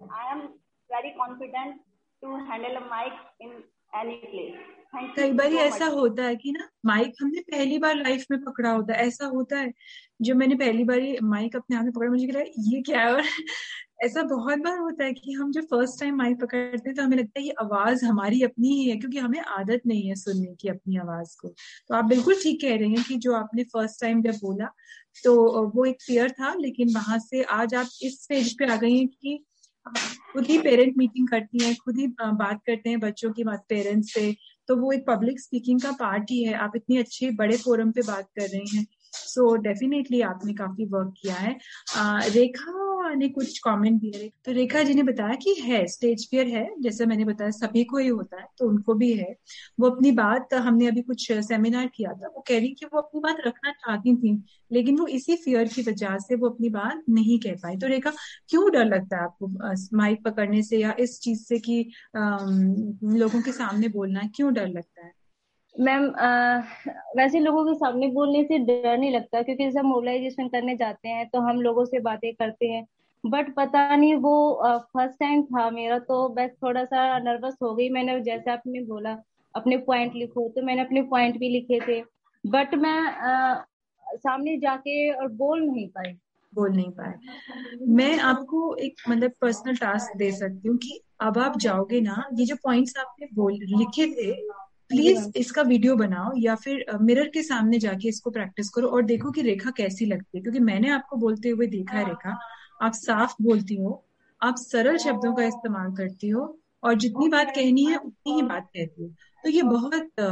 I am very confident to handle a mic in any place. Thank कई you bar so ऐसा much. होता है कि ना माइक हमने पहली बार लाइफ में पकड़ा होता है, ऐसा होता है। जब मैंने पहली बार माइक अपने हाथ में पकड़ा, मुझे लगा ये क्या है। और ऐसा बहुत बार होता है कि हम जब फर्स्ट टाइम माइक पकड़ते हैं तो हमें लगता है ये आवाज हमारी अपनी ही है, क्योंकि हमें आदत नहीं है सुनने की अपनी आवाज को। तो आप बिल्कुल ठीक कह रही हैं कि जो आपने फर्स्ट टाइम जब बोला तो वो एक फियर था, लेकिन वहां से आज आप इस स्टेज पे आ गई हैं कि आप खुद ही पेरेंट मीटिंग करती हैं, खुद ही बात करते हैं बच्चों की बात पेरेंट्स से। तो वो एक पब्लिक स्पीकिंग का पार्ट ही है। आप इतनी अच्छे बड़े फोरम पे बात कर रही हैं, सो डेफिनेटली आपने काफी वर्क किया है। रेखा ने कुछ कमेंट दिए। तो रेखा जी ने बताया कि है स्टेज फियर है, जैसे मैंने बताया सभी को ही होता है, तो उनको भी है। वो अपनी बात, हमने अभी कुछ सेमिनार किया था, वो कह रही कि वो अपनी बात रखना चाहती थी, लेकिन वो इसी फियर की वजह से वो अपनी बात नहीं कह पाई। तो रेखा, क्यों डर लगता है आपको माइक पकड़ने से या इस चीज से कि लोगों के सामने बोलना, क्यों डर लगता है? मैम, वैसे लोगों के सामने बोलने से डर नहीं लगता, क्योंकि जैसे हम मोबिलाइजेशन करने जाते हैं तो हम लोगों से बातें करते हैं। बट पता नहीं, वो फर्स्ट टाइम था मेरा, तो बस थोड़ा सा नर्वस हो गई। मैंने, जैसे आपने बोला अपने पॉइंट लिखो, तो मैंने अपने पॉइंट भी लिखे थे। बट मैं सामने जाके और बोल नहीं पाए। मैं आपको एक मतलब पर्सनल टास्क दे सकती हूँ कि अब आप जाओगे ना, ये जो पॉइंट्स आपने बोल लिखे थे, हाँ जी प्लीज मैम। इसका वीडियो बनाओ या फिर मिरर के सामने जाके इसको प्रैक्टिस करो और देखो कि रेखा कैसी लगती है। क्योंकि मैंने आपको बोलते हुए देखा है रेखा, आप साफ बोलती हो, आप सरल शब्दों का इस्तेमाल करती हो, और जितनी बात कहनी है उतनी ही बात कहती हो। तो ये बहुत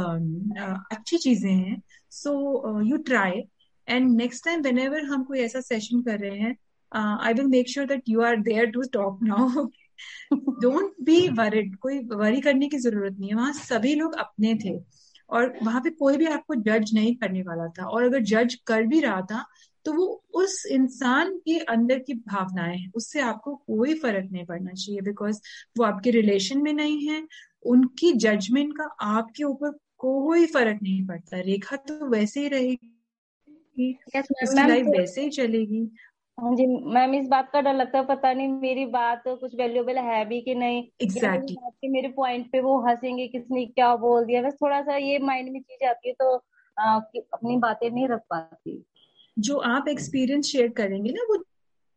अच्छी चीजें हैं। So you try, and next time when हम कोई ऐसा सेशन कर रहे हैं, I will make sure that you are there to talk now. Don't be worried, कोई वरी करने की जरूरत नहीं है। वहां सभी लोग अपने थे, और वहां पे कोई भी आपको जज नहीं करने वाला था, और अगर जज कर भी रहा था तो वो उस इंसान के अंदर की भावनाएं हैं, उससे आपको कोई फर्क नहीं पड़ना चाहिए, बिकॉज वो आपके रिलेशन में नहीं है। उनकी जजमेंट का आपके ऊपर कोई फर्क नहीं पड़ता। रेखा तो वैसे ही रहेगी, यस मैम। उसकी मैम लाइफ तो, वैसे ही चलेगी। हाँ जी मैम, इस बात का डर लगता है, पता नहीं मेरी बात कुछ वैल्यूएबल है भी कि नहीं, या मेरी एग्जैक्टली। बात के मेरे पॉइंट पे वो हंसेंगे किसने क्या बोल दिया। बस थोड़ा सा ये माइंड में चीज आती है, तो कि अपनी बातें नहीं रख पाती। जो आप एक्सपीरियंस शेयर करेंगे ना, वो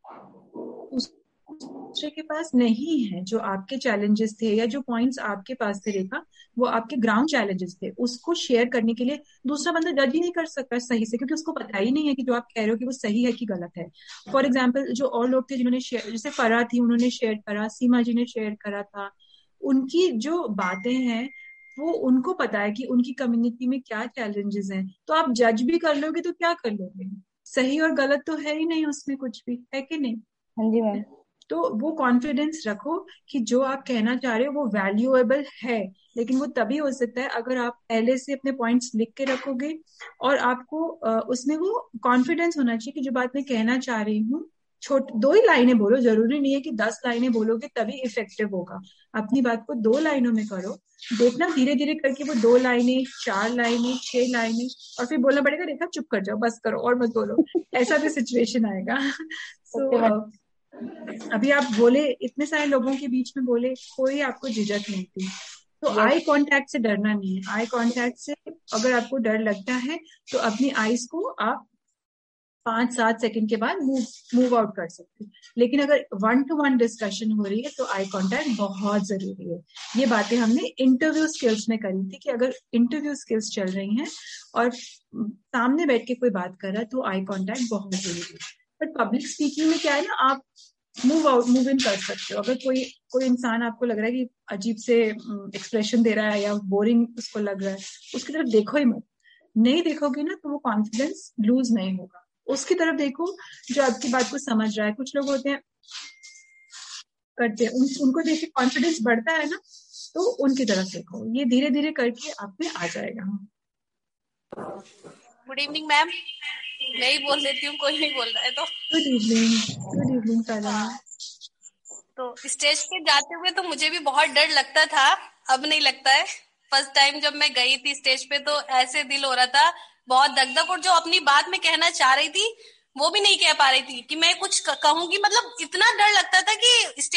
दूसरे के पास नहीं है। जो आपके चैलेंजेस थे या जो पॉइंट्स आपके पास थे रेखा, वो आपके ग्राउंड चैलेंजेस थे, उसको शेयर करने के लिए दूसरा बंदा जज ही नहीं कर सकता सही से, क्योंकि उसको पता ही नहीं है कि जो आप कह रहे हो कि वो सही है कि गलत है। फॉर एग्जाम्पल, जो और लोग थे जिन्होंने शेयर, जैसे फरा थी उन्होंने शेयर करा, सीमा जी ने शेयर करा था, उनकी जो बातें हैं वो उनको पता है कि उनकी कम्युनिटी में क्या चैलेंजेस हैं। तो आप जज भी कर लोगे तो क्या कर लोगे? सही और गलत तो है ही नहीं उसमें कुछ भी, है कि नहीं? हाँ जी मैम। तो वो कॉन्फिडेंस रखो कि जो आप कहना चाह रहे हो वो वैल्यूएबल है, लेकिन वो तभी हो सकता है अगर आप पहले से अपने पॉइंट्स लिख के रखोगे, और आपको उसमें वो कॉन्फिडेंस होना चाहिए कि जो बात मैं कहना चाह रही हूँ, छोट 2 ही लाइनें बोलो, जरूरी नहीं है कि 10 लाइनें बोलोगे तभी इफेक्टिव होगा। अपनी बात को 2 लाइनों में करो, देखना धीरे धीरे करके वो 2 लाइनें, 4 लाइनें, 6 लाइनें, और फिर बोलना पड़ेगा रेखा चुप कर जाओ, बस करो और मत बोलो, ऐसा भी सिचुएशन आएगा। So okay ma'am. अभी आप बोले, इतने सारे लोगों के बीच में बोले, कोई आपको झिझक नहीं थी। तो यस। आई कांटेक्ट से डरना नहीं है। आई कांटेक्ट से अगर आपको डर लगता है तो अपनी आईज को आप 5-7 सेकंड के बाद मूव आउट कर सकते हैं। लेकिन अगर 1-to-1 डिस्कशन हो रही है तो आई कांटेक्ट बहुत जरूरी है। ये बातें हमने इंटरव्यू स्किल्स में करी थी कि अगर इंटरव्यू स्किल्स चल रही हैं और सामने बैठ के कोई बात कर रहा है तो आई कांटेक्ट बहुत जरूरी है। बट पब्लिक स्पीकिंग में क्या है ना, आप मूव इन कर सकते हो। अगर कोई कोई इंसान आपको लग रहा है कि अजीब से एक्सप्रेशन दे रहा है या बोरिंग उसको लग रहा है, उसकी तरफ देखो ही मत। नहीं देखोगे ना तो वो कॉन्फिडेंस लूज नहीं होगा। उसकी तरफ देखो जो आपकी बात को समझ रहा है। कुछ लोग होते हैं करते हैं, उनको देख के कॉन्फिडेंस बढ़ता है ना, तो उनकी तरफ देखो। ये धीरे धीरे करके आप में आ जाएगा। गुड इवनिंग मैम, मैं ही बोल देती हूँ, कोई नहीं बोल रहा है तो। Good evening. गुड इवनिंग सारा। तो स्टेज पे जाते हुए तो मुझे भी बहुत डर लगता था, अब नहीं लगता है। फर्स्ट टाइम जब मैं गई थी स्टेज पे तो ऐसे दिल हो रहा था, बहुत दगदग, और जो अपनी बात मैं कहना चाह रही थी वो भी नहीं कह पा रही थी कि मैं कुछ कहूंगी। मतलब इतना डर लगता था कि